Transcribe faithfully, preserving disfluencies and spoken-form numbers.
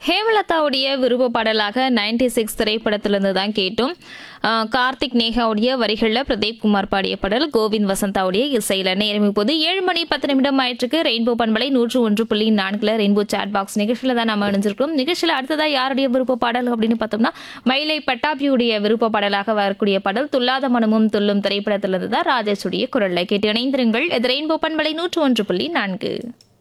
ஹேமலதாவுடைய விருப்ப பாடலாக ninety six திரைப்படத்திலிருந்து தான் கேட்டோம். அஹ் கார்த்திக் நேகாவுடைய வரிகளில் பிரதீப் குமார் பாடிய பாடல் கோவிந்த் வசந்தாவுடைய இசையில. நேரம் இப்போது ஏழு மணி பத்து நிமிடம் ஆயிற்றுக்கு. ரெயின்போ பண்பலை நூற்று ஒன்று புள்ளி நான்குல ரெயின்போ சாட் பாக்ஸ் நிகழ்ச்சியில தான் நம்ம இணைஞ்சிருக்கோம். நிகழ்ச்சியில் அடுத்ததா யாருடைய விருப்ப பாடல் அப்படின்னு பார்த்தோம்னா மயிலை பட்டாபியுடைய விருப்ப பாடலாக வரக்கூடிய பாடல் துல்லாத மனமும் துள்ளும் திரைப்படத்திலிருந்து தான் ராஜேஷுடைய குரல்ல கேட்டு இணைந்திருங்கள். இது ரெயின்போ பண்பலை நூற்று ஒன்று புள்ளி நான்கு.